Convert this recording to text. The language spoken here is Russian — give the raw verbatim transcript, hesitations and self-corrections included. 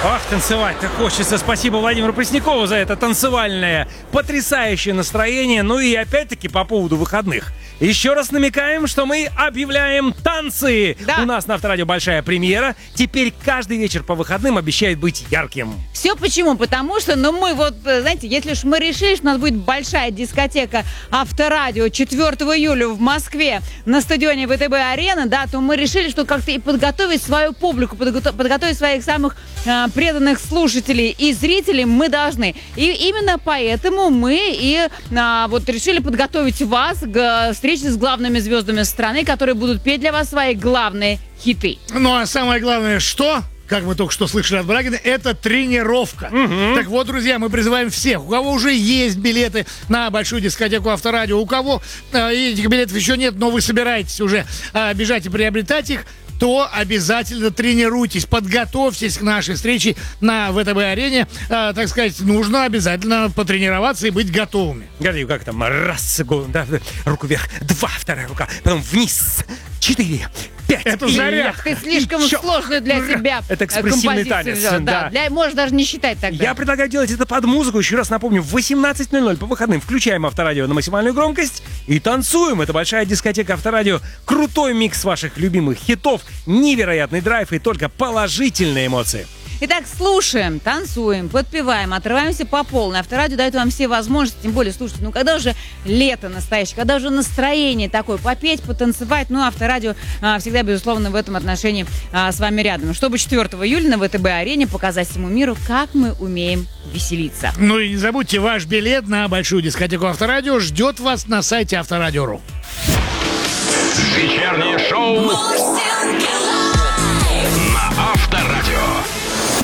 Ах, танцевать-то хочется. Спасибо Владимиру Преснякову за это танцевальное, потрясающее настроение. Ну и опять-таки по поводу выходных. Еще раз намекаем, что мы объявляем танцы. Да. У нас на Авторадио большая премьера. Теперь каждый вечер по выходным обещает быть ярким. Все почему? Потому что, ну мы вот, знаете, если уж мы решили, что у нас будет большая дискотека Авторадио четвёртого июля в Москве на стадионе ВТБ-арена, да, то мы решили, что как-то и подготовить свою публику, подго- подготовить своих самых э, преданных слушателей и зрителей мы должны. И именно поэтому мы и э, вот решили подготовить вас к встрече с главными звездами страны, которые будут петь для вас свои главные хиты. Ну а самое главное, что... Как мы только что слышали от Брагина, это тренировка. Угу. Так вот, друзья, мы призываем всех, у кого уже есть билеты на большую дискотеку Авторадио, у кого э, этих билетов еще нет, но вы собираетесь уже э, бежать и приобретать их, то обязательно тренируйтесь, подготовьтесь к нашей встрече на ВТБ-арене. Э, так сказать, нужно обязательно потренироваться и быть готовыми. Гордею, как там? Раз, го, да, руку вверх, два, вторая рука, потом вниз, четыре, пять. Это и зарядка. Ты слишком Еще. сложный для себя Это экспрессивный композицию танец, взял. Да, да. для, можешь даже не считать тогда. Я предлагаю делать это под музыку. Еще раз напомню, в восемнадцать ноль ноль по выходным включаем Авторадио на максимальную громкость и танцуем. Это большая дискотека Авторадио. Крутой микс ваших любимых хитов, невероятный драйв и только положительные эмоции. Итак, слушаем, танцуем, подпеваем, отрываемся по полной. Авторадио дает вам все возможности, тем более, слушайте, ну когда уже лето настоящее, когда уже настроение такое, попеть, потанцевать, ну Авторадио а, всегда, безусловно, в этом отношении а, с вами рядом. Чтобы четвёртого июля на ВТБ-арене показать всему миру, как мы умеем веселиться. Ну и не забудьте, ваш билет на большую дискотеку Авторадио ждет вас на сайте авторадио точка ру. Вечернее шоу